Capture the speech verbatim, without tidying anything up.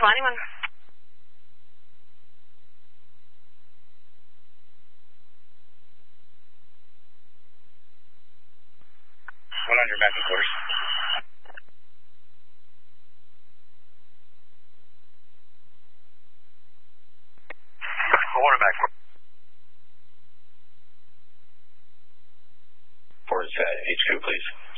Ronnie one. one hundred back in quarters. Quarter back. For uh, H Q, please.